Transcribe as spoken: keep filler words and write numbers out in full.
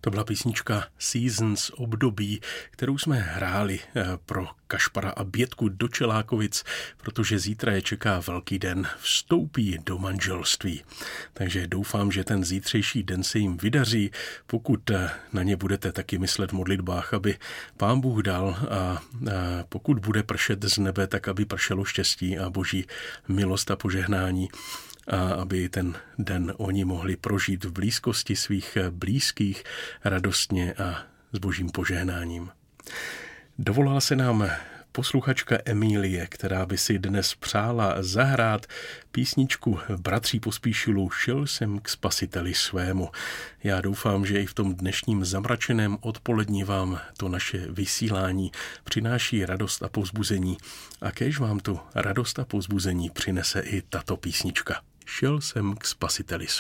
To byla písnička Seasons, období, kterou jsme hráli pro Kašpara a Bětku do Čelákovic, protože zítra je čeká velký den, vstoupí do manželství. Takže doufám, že ten zítřejší den se jim vydaří, pokud na ně budete taky myslet v modlitbách, aby Pán Bůh dal a, a pokud bude pršet z nebe, tak aby pršelo štěstí a boží milost a požehnání, a aby ten den oni mohli prožít v blízkosti svých blízkých radostně a s božím požehnáním. Dovolala se nám posluchačka Emílie, která by si dnes přála zahrát písničku bratří Pospíšilů Šel jsem k Spasiteli svému. Já doufám, že i v tom dnešním zamračeném odpolední vám to naše vysílání přináší radost a povzbuzení a kéž vám tu radost a povzbuzení přinese i tato písnička. Šel jsem k Spasiteli svému.